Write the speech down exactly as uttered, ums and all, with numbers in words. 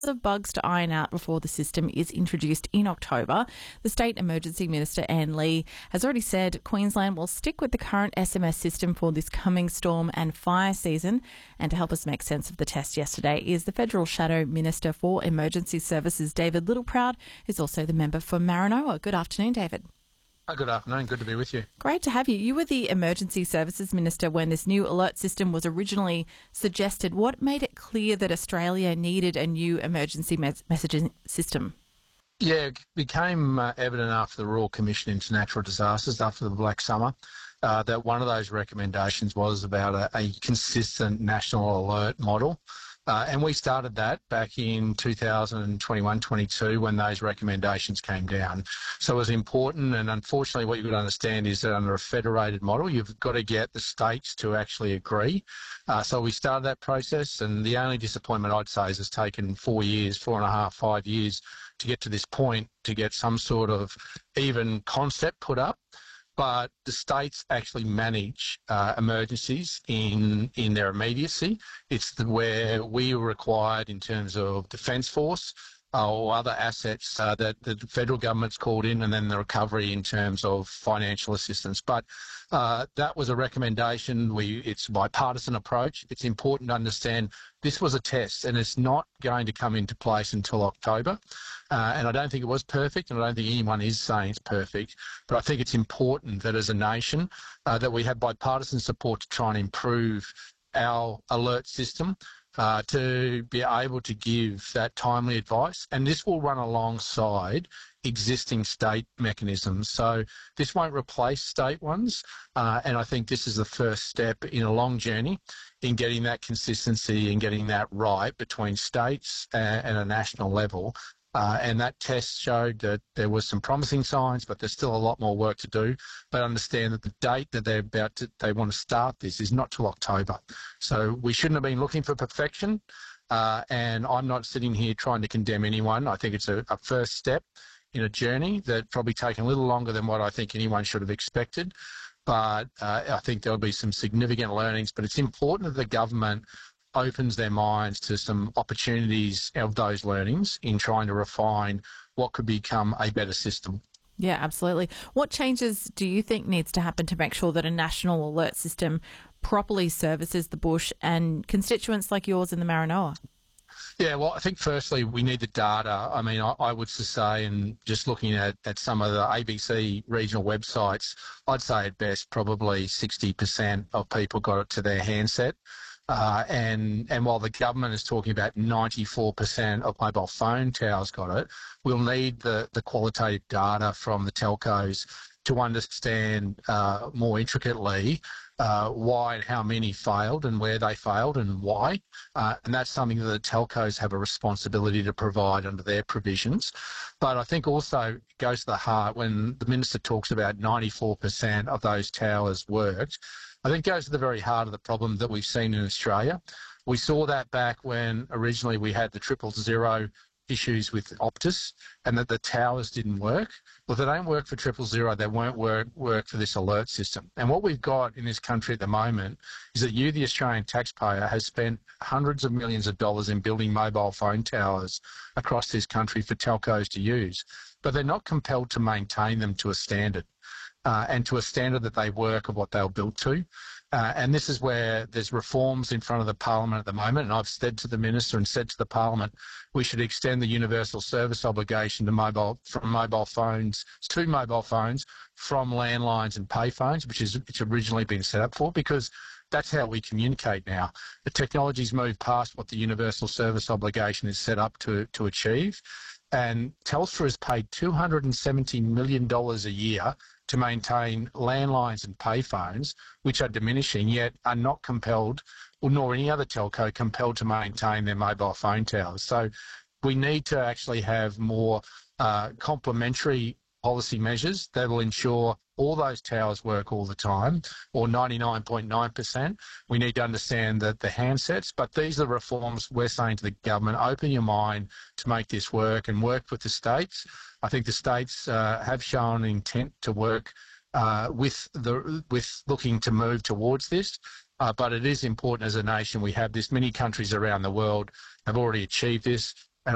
of bugs to iron out before the system is introduced in October. The State Emergency Minister, Anne Lee, has already said Queensland will stick with the current S M S system for this coming storm and fire season. And to help us make sense of the test yesterday is the Federal Shadow Minister for Emergency Services, David Littleproud, who's also the member for Maranoa. Good afternoon, David. Oh, good afternoon. Good to be with you. Great to have you. You were the Emergency Services Minister when this new alert system was originally suggested. What made it clear that Australia needed a new emergency mes- messaging system? Yeah, it became uh, evident after the Royal Commission into Natural Disasters, after the Black Summer, uh, that one of those recommendations was about a, a consistent national alert model. Uh, and we started that back in two thousand twenty-one twenty-two when those recommendations came down. So it was important, and unfortunately what you've got to understand is that under a federated model, you've got to get the states to actually agree. Uh, so we started that process, and the only disappointment I'd say is it's taken four years, four and a half, five years to get to this point, to get some sort of even concept put up. But the states actually manage uh, emergencies in in their immediacy. It's the, where we were required in terms of Defence Force uh, or other assets uh, that, that the federal government's called in, and then the recovery in terms of financial assistance. But uh, that was a recommendation. We It's a bipartisan approach. It's important to understand this was a test, and it's not going to come into place until October. Uh, and I don't think it was perfect, and I don't think anyone is saying it's perfect. But I think it's important that as a nation, uh, that we have bipartisan support to try and improve our alert system, uh, to be able to give that timely advice. And this will run alongside existing state mechanisms. So this won't replace state ones. Uh, and I think this is the first step in a long journey in getting that consistency and getting that right between states and, and a national level. Uh, and that test showed that there was some promising signs, but there's still a lot more work to do. But understand that the date that they're about to, they want to start this is not till October. So we shouldn't have been looking for perfection. Uh, and I'm not sitting here trying to condemn anyone. I think it's a, a first step in a journey that probably taken a little longer than what I think anyone should have expected. But uh, I think there'll be some significant learnings. But it's important that the government opens their minds to some opportunities of those learnings in trying to refine what could become a better system. Yeah, absolutely. What changes do you think needs to happen to make sure that a national alert system properly services the bush and constituents like yours in the Maranoa? Yeah, well, I think firstly we need the data. I mean, I, I would say, and just looking at, at some of the A B C regional websites, I'd say at best probably sixty percent of people got it to their handset. Uh, and, and while the government is talking about ninety-four percent of mobile phone towers got it, we'll need the, the qualitative data from the telcos to understand uh, more intricately uh, why and how many failed and where they failed and why. Uh, and that's something that the telcos have a responsibility to provide under their provisions. But I think also it goes to the heart when the Minister talks about ninety-four percent of those towers worked. I think it goes to the very heart of the problem that we've seen in Australia. We saw that back when originally we had the triple zero issues with Optus and that the towers didn't work. Well, if they don't work for triple zero, they won't work, work for this alert system. And what we've got in this country at the moment is that you, the Australian taxpayer, has spent hundreds of millions of dollars in building mobile phone towers across this country for telcos to use, but they're not compelled to maintain them to a standard. Uh, and to a standard that they work of what they were built to. Uh, and this is where there's reforms in front of the Parliament at the moment. And I've said to the Minister and said to the Parliament, we should extend the universal service obligation to mobile, from mobile phones to mobile phones from landlines and payphones, which is it's originally been set up for, because that's how we communicate now. The technology's moved past what the universal service obligation is set up to, to achieve. And Telstra has paid two hundred seventy million dollars a year to maintain landlines and payphones, which are diminishing, yet are not compelled, or nor any other telco compelled to maintain their mobile phone towers. So we need to actually have more uh, complementary policy measures that will ensure all those towers work all the time, or ninety-nine point nine percent. We need to understand that the handsets, but these are reforms we're saying to the government, open your mind to make this work and work with the states. I think the states uh, have shown intent to work uh, with the with looking to move towards this. Uh, but it is important as a nation we have this. Many countries around the world have already achieved this.